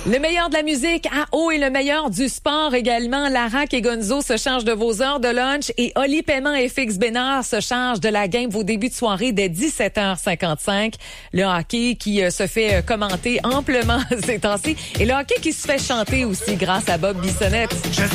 Le meilleur de la musique à haut et le meilleur du sport également. Larac et Gonzo se chargent de vos heures de lunch et Oli Paiement et Fix Bénard se chargent de la game, vos débuts de soirée dès 17h55. Le hockey qui se fait commenter amplement ces temps-ci et le hockey qui se fait chanter aussi grâce à Bob Bissonnette.